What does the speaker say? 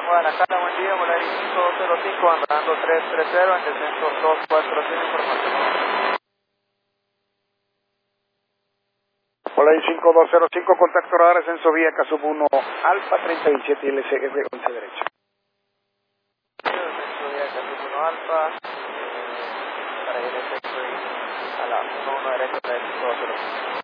Guadalajara, buen día, Volaris 5205, andando 330, en descenso 247, información. Volaris 5205, contacto radar, ascenso vía Casub 1, Alfa 37 y LCF 11 derecha. Descenso vía Casub 1 Alfa, para el efecto a la 1 derecha, 3205.